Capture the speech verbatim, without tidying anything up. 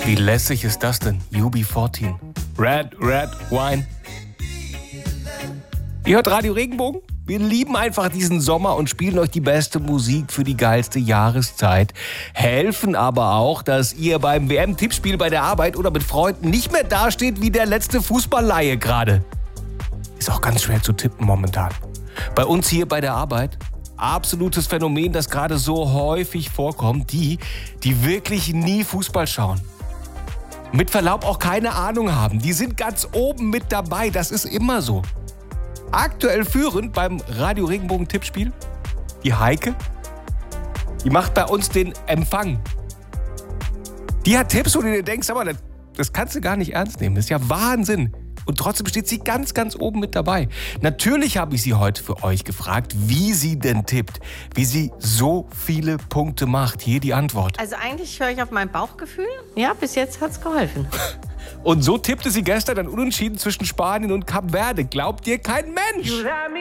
Wie lässig ist das denn? U B vierzehn. Red, Red Wine. Ihr hört Radio Regenbogen? Wir lieben einfach diesen Sommer und spielen euch die beste Musik für die geilste Jahreszeit. Helfen aber auch, dass ihr beim W M-Tippspiel bei der Arbeit oder mit Freunden nicht mehr dasteht wie der letzte Fußballleihe gerade. Ist auch ganz schwer zu tippen momentan. Bei uns hier bei der Arbeit, absolutes Phänomen, das gerade so häufig vorkommt, die, die wirklich nie Fußball schauen. Mit Verlaub auch keine Ahnung haben. Die sind ganz oben mit dabei, das ist immer so. Aktuell führend beim Radio Regenbogen Tippspiel die Heike. Die macht bei uns den Empfang. Die hat Tipps, wo du dir denkst, aber das, das kannst du gar nicht ernst nehmen. Das ist ja Wahnsinn. Und trotzdem steht sie ganz, ganz oben mit dabei. Natürlich habe ich sie heute für euch gefragt, wie sie denn tippt. Wie sie so viele Punkte macht. Hier die Antwort. Also eigentlich höre ich auf mein Bauchgefühl. Ja, bis jetzt hat es geholfen. Und so tippte sie gestern ein Unentschieden zwischen Spanien und Kap Verde. Glaubt ihr kein Mensch?